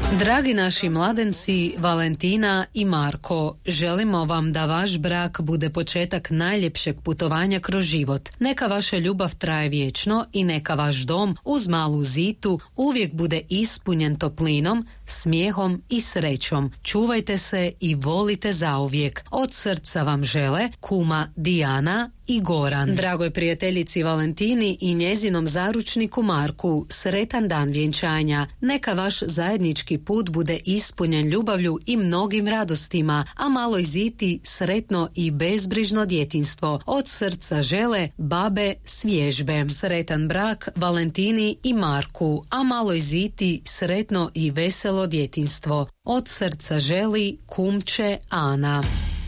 Dragi naši mladenci, Valentina i Marko, želimo vam da vaš brak bude početak najljepšeg putovanja kroz život. Neka vaša ljubav traje vječno i neka vaš dom uz malu zitu uvijek bude ispunjen toplinom, smijehom i srećom. Čuvajte se i volite zauvijek. Od srca vam žele kuma Dijana i Goran. Dragoj prijateljici Valentini i njezinom zaručniku Marku, sretan dan vjenčanja. Neka vaš zajednički put bude ispunjen ljubavlju i mnogim radostima, a maloj ziti sretno i bezbrižno djetinjstvo. Od srca žele babe s vježbe. Sretan brak Valentini i Marku, a maloj ziti sretno i veselo djetinjstvo. Od srca želi kumče Ana.